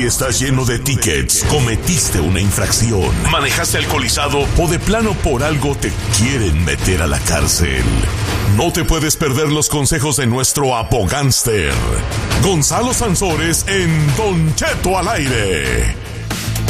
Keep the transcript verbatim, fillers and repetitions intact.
si estás lleno de tickets, cometiste una infracción, manejaste alcoholizado o de plano por algo te quieren meter a la cárcel. No te puedes perder los consejos de nuestro abogánster, Gonzalo Sansores, en Don Cheto al aire.